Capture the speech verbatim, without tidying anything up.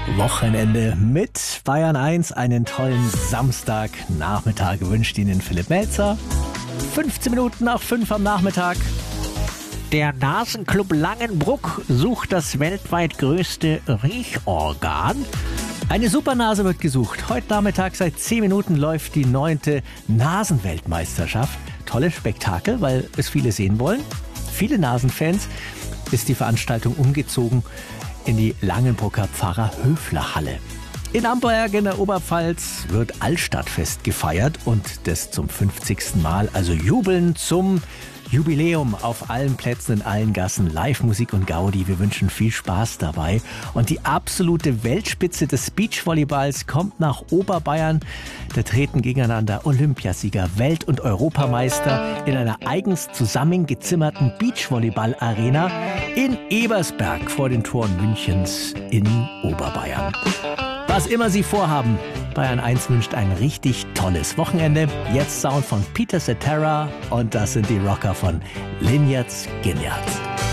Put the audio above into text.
Wochenende mit Bayern eins. Einen tollen Samstagnachmittag wünscht Ihnen Philipp Melzer. fünfzehn Minuten nach fünf am Nachmittag. Der Nasenclub Langenbruck sucht das weltweit größte Riechorgan. Eine Supernase wird gesucht. Heute Nachmittag seit zehn Minuten läuft die neunte Nasenweltmeisterschaft. Tolles Spektakel, weil es viele sehen wollen. Viele Nasenfans ist die Veranstaltung umgezogen in die Langenbrucker Pfarrer-Höfler-Halle. In Amberg in der Oberpfalz wird Altstadtfest gefeiert und das zum fünfzigsten Mal, also Jubeln zum Jubiläum auf allen Plätzen, in allen Gassen, Live-Musik und Gaudi. Wir wünschen viel Spaß dabei. Und die absolute Weltspitze des Beachvolleyballs kommt nach Oberbayern. Da treten gegeneinander Olympiasieger, Welt- und Europameister in einer eigens zusammengezimmerten Beachvolleyball-Arena in Ebersberg vor den Toren Münchens in Oberbayern. Was immer Sie vorhaben, Bayern eins wünscht ein richtig tolles Wochenende. Jetzt Sound von Peter Cetera und das sind die Rocker von Lynyrd Skynyrd.